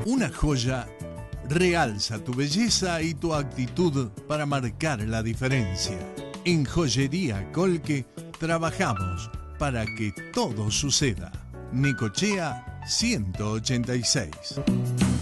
Una joya realza tu belleza y tu actitud para marcar la diferencia. En Joyería Colque trabajamos para que todo suceda. Necochea 186.